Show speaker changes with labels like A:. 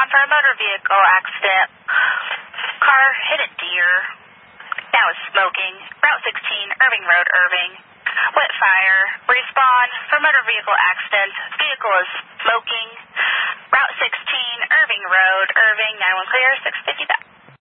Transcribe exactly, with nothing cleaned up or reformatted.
A: for a motor vehicle accident. Car hit a deer. Now is smoking. Route sixteen, Irving Road, Irving. Wet fire. Respond for motor vehicle accident. Vehicle is smoking. Route sixteen, Irving Road, Irving. nine one clear, six fifty back.